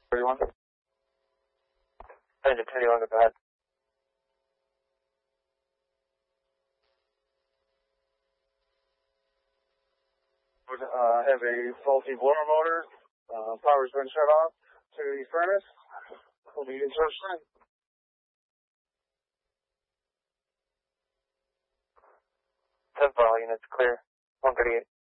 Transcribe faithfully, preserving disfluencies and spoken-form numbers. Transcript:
thirty-one. Engine thirty-one, go ahead. Uh, have a faulty blower motor. Uh, power's been shut off to the furnace. We'll be in charge time. ten for all units, clear. one thirty-eight.